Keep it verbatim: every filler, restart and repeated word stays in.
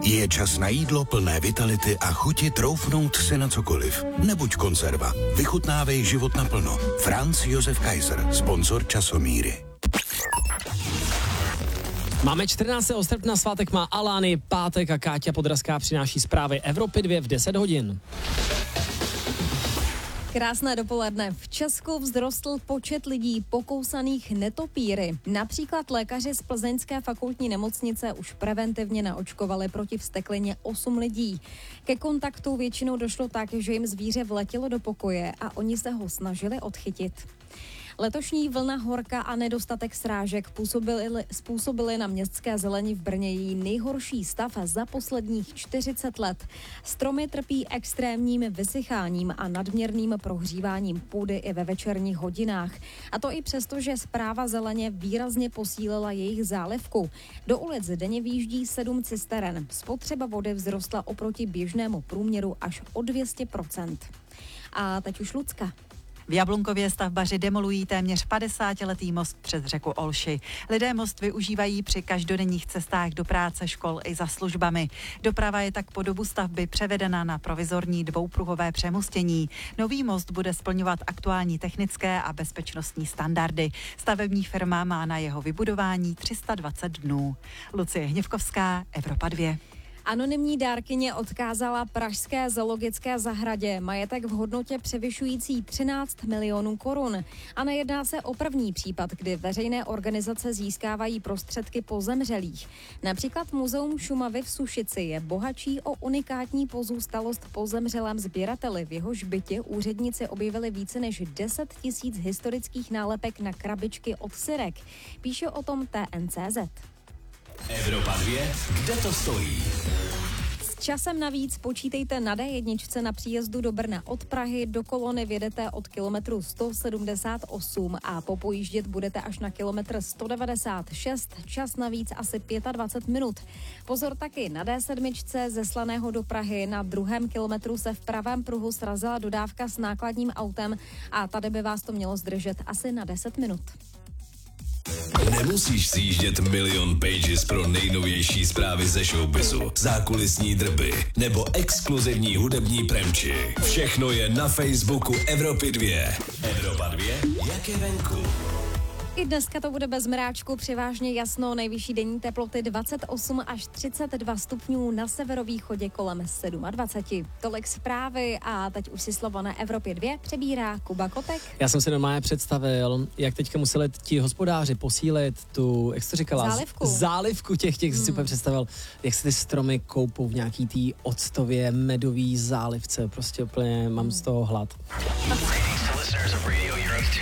Je čas na jídlo plné vitality a chuti troufnout si na cokoliv. Nebuď konzerva. Vychutnávej život naplno. Franz Josef Kaiser, sponzor Časomíry. Máme čtrnáctého srpna, svátek má Alány, pátek a Káťa Podrazká přináší zprávy Evropy dva v deset hodin. Krásné dopoledne. V Česku vzrostl počet lidí pokousaných netopíry. Například lékaři z Plzeňské fakultní nemocnice už preventivně naočkovali proti vzteklině osm lidí. Ke kontaktu většinou došlo tak, že jim zvíře vletělo do pokoje a oni se ho snažili odchytit. Letošní vlna horka a nedostatek srážek působily, způsobily na městské zeleni v Brně její nejhorší stav za posledních čtyřicet let. Stromy trpí extrémním vysycháním a nadměrným prohříváním půdy i ve večerních hodinách. A to i přesto, že správa zeleně výrazně posílila jejich zálivku. Do ulic denně výjíždí sedm cisteren. Spotřeba vody vzrostla oproti běžnému průměru až o dvě stě procent. A teď už Lucka. V Jablunkově stavbaři demolují téměř padesátiletý most přes řeku Olši. Lidé most využívají při každodenních cestách do práce, škol i za službami. Doprava je tak po dobu stavby převedena na provizorní dvoupruhové přemostění. Nový most bude splňovat aktuální technické a bezpečnostní standardy. Stavební firma má na jeho vybudování tři sta dvacet dnů. Lucie Hněvkovská, Evropa dva. Anonymní dárkyně odkázala pražské zoologické zahradě majetek v hodnotě převyšující třináct milionů korun. A nejedná se o první případ, kdy veřejné organizace získávají prostředky po zemřelých. Například Muzeum Šumavy v Sušici je bohatší o unikátní pozůstalost po zemřelém sběrateli. V jehož bytě úředníci objevili více než deset tisíc historických nálepek na krabičky od syrek. Píše o tom T N C Z. Evropa dva, kde to stojí? S časem navíc počítejte na D jedna na příjezdu do Brna od Prahy. Do kolony vjedete od kilometru sto sedmdesát osm a popojíždět budete až na kilometr sto devadesát šest. Čas navíc asi dvacet pět minut. Pozor taky na D sedm ze Slaného do Prahy. Na druhém kilometru se v pravém pruhu srazila dodávka s nákladním autem a tady by vás to mělo zdržet asi na deset minut. Nemusíš sjíždět milion pages pro nejnovější zprávy ze showbizu, zákulisní drby nebo exkluzivní hudební premči. Všechno je na Facebooku Evropy dva. Evropa dva, jak je venku. I dneska to bude bez mráčku, převážně jasno, nejvyšší denní teploty dvacet osm až třicet dva stupňů, na severovýchodě kolem dvacet sedm. Tolik zprávy a teď už si slovo na Evropě dva přebírá Kuba Kotek. Já jsem si normálně představil, jak teďka museli ti hospodáři posílit tu, jak jsi to říkala? Zálivku. Zálivku těch, těch hmm. si úplně představil, jak se ty stromy koupou v nějaký tý octově medový zálivce, prostě úplně mám z toho hlad.